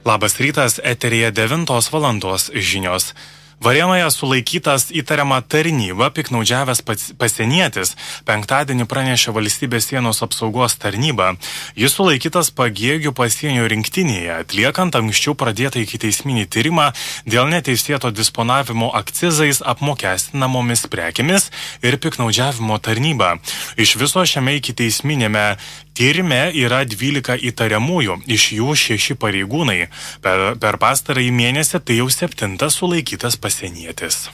Labas rytas, eteryje 9 valandos žinios. Varėnoje sulaikytas įtariama tarnyba piknaudžiavęs pasienietis. Penktadienį pranešė Valstybės sienos apsaugos tarnyba. Jis sulaikytas Pagėgių pasienio rinktinėje, atliekant anksčiau pradėtą ikiteisminį tyrimą dėl neteisėto disponavimo akcizais apmokestinamomis prekėmis ir piknaudžiavimo tarnyba. Iš viso šiame ikiteisminėme tyrime yra 12 įtariamųjų, iš jų 6 pareigūnai. Per pastarąjį mėnesį tai jau 7 sulaikytas pasienietis.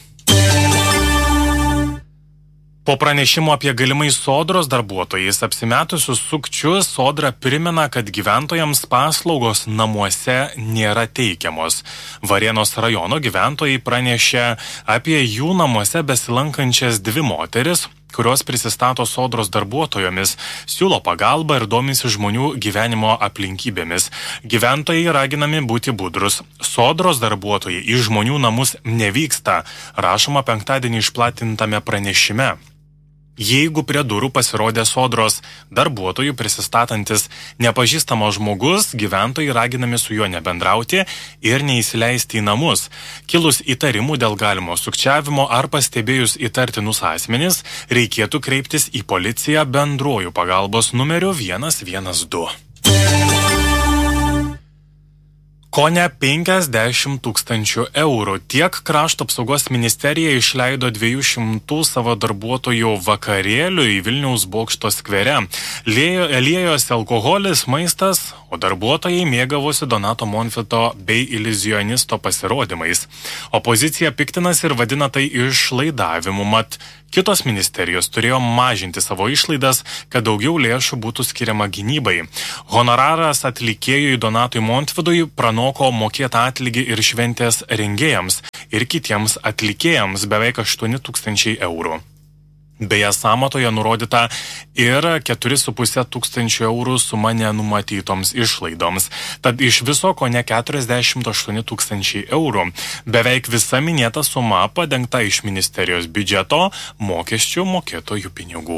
Po pranešimo apie galimai Sodros darbuotojais apsimetusius sukčius, Sodra primena, kad gyventojams paslaugos namuose nėra teikiamos. Varėnos rajono gyventojai pranešė apie jų namuose besilankančias 2 moteris, kurios prisistato Sodros darbuotojomis, siūlo pagalbą ir domisi žmonių gyvenimo aplinkybėmis. Gyventojai raginami būti budrus. Sodros darbuotojai į žmonių namus nevyksta, rašoma penktadienį išplatintame pranešime. Jeigu prie durų pasirodė Sodros darbuotojų prisistatantis nepažįstamas žmogus, gyventojai raginami su juo nebendrauti ir neįsileisti į namus. Kilus įtarimų dėl galimo sukčiavimo ar pastebėjus įtartinus asmenis, reikėtų kreiptis į policiją bendruoju pagalbos numeriu 112. Kone 50 000 eurų. Tiek Krašto apsaugos ministerija išleido 200 savo darbuotojų vakarėliui Vilniaus Bokšto skvere. Liejosi alkoholis, maistas, o darbuotojai mėgavosi Donato Monfito bei iliuzionisto pasirodymais. Opozicija piktinasi ir vadina tai išlaidavimu, mat kitos ministerijos turėjo mažinti savo išlaidas, kad daugiau lėšų būtų skiriama gynybai. Honoraras atlikėjui Donatui Montvidui pranoko mokėtą atlygį ir šventės rengėjams ir kitiems atlikėjams beveik 8 000 eurų. Beje, sąmatoje nurodyta ir 4,5 tūkstančių eurų suma nenumatytoms išlaidoms. Tad iš viso kone 48 000 eurų. Beveik visa minėta suma padengta iš ministerijos biudžeto mokesčių mokėtojų pinigų.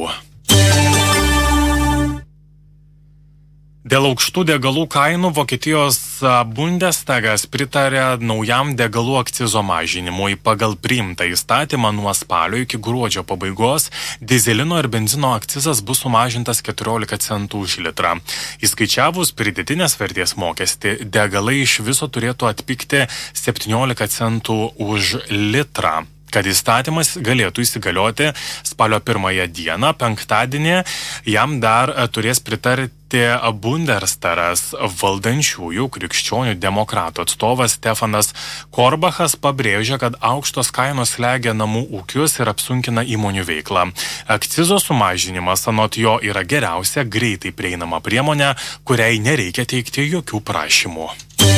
Dėl aukštų degalų kainų Vokietijos Bundestagas pritarė naujam degalų akcizo mažinimui. Pagal priimtą įstatymą nuo spalio iki gruodžio pabaigos dizelino ir benzino akcizas bus sumažintas 14 centų už litrą. Įskaičiavus pridėtinės vertės mokestį, degalai iš viso turėtų atpigti 17 centų už litrą. Kad įstatymas galėtų įsigalioti spalio 1 dieną, penktadienį, jam dar turės pritarti Bundestagas. Valdančiųjų krikščionių demokratų atstovas Stefanas Korbachas pabrėžia, kad aukštos kainos slegia namų ūkius ir apsunkina įmonių veiklą. Akcizo sumažinimas anot jo yra geriausia greitai prieinama priemonė, kuriai nereikia teikti jokių prašymų.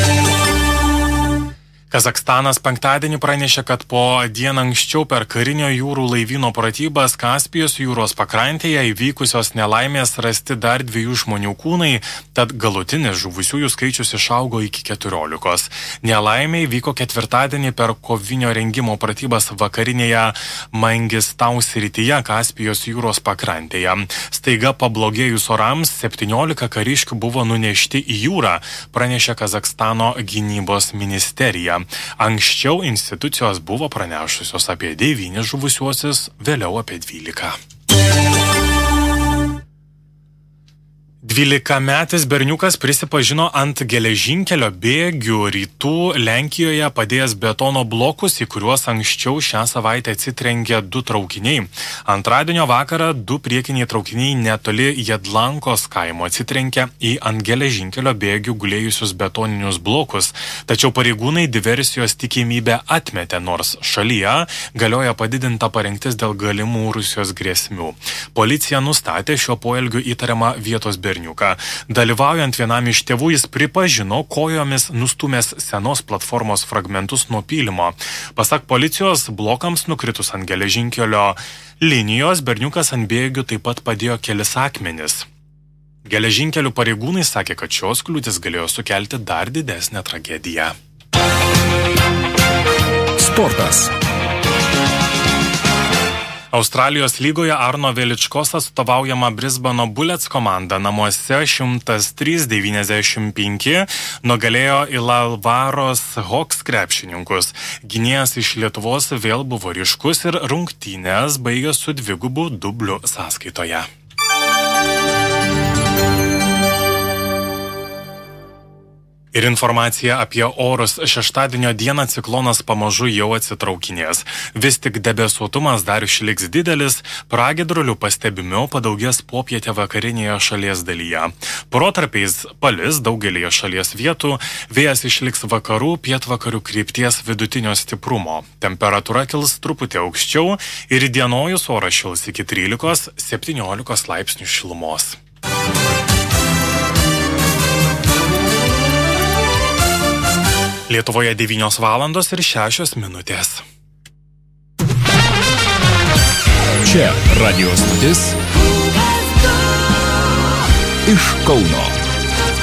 Kazachstanas penktadienį pranešė, kad po dieną anksčiau per karinio jūrų laivyno pratybas Kaspijos jūros pakrantėje įvykusios nelaimės rasti dar 2 žmonių kūnai, tad galutinis žuvusiųjų skaičius išaugo iki 14. Nelaimė įvyko ketvirtadienį per kovinio rengimo pratybas vakarinėje Mangistau srityje Kaspijos jūros pakrantėje. Staiga pablogėjus orams 17 kariškių buvo nunešti į jūrą, pranešė Kazachstano gynybos ministerija. Anksčiau institucijos buvo pranešusios apie 9 žuvusiuosius, vėliau apie 12. 12-metis berniukas prisipažino ant geležinkelio bėgių rytų Lenkijoje padėjęs betono blokus, į kuriuos anksčiau šią savaitę atsitrenkė 2 traukiniai. Antradienio vakarą 2 priekiniai traukiniai netoli Jedlankos kaimo atsitrenkė į ant geležinkelio bėgių gulėjusius betoninius blokus. Tačiau pareigūnai diversijos tikimybę atmetė, nors šalyje galioja padidinta parengtis dėl galimų Rusijos grėsmių. Policija nustatė šio poelgiu įtariamą vietos berniuką. Dalyvaujant vienam iš tėvų, jis pripažino kojomis nustumęs senos platformos fragmentus nuo pylimo. Pasak policijos, blokams nukritus ant geležinkelio linijos, berniukas ant bėgių taip pat padėjo kelis akmenis. Geležinkelių pareigūnai sakė, kad šios kliūtis galėjo sukelti dar didesnę tragediją. Sportas. Australijos lygoje Arno Veličkos atstovaujama Brisbano Bullets komanda namuose 103-95 nugalėjo Illawarros Hawks krepšininkus. Gynėjas iš Lietuvos vėl buvo ryškus ir rungtynės baigė su 2 dubliu sąskaitoje. Ir informacija apie orus. Šeštadienio dieną ciklonas pamažu jau atsitraukinės. Vis tik debesuotumas dar išliks didelis, pragiedrulių pastebimiau padaugės popietę vakarinėje šalies dalyje. Protarpiais palis daugelėje šalies vietų, vėjas išliks vakarų, pietvakarių krypties vidutinio stiprumo. Temperatūra kils truputį aukščiau ir įdienojus oras šils iki 13-17 laipsnių šilumos. Lietuvoje 9 valandos ir 6 minutės. Čia radio stotis iš Kauno.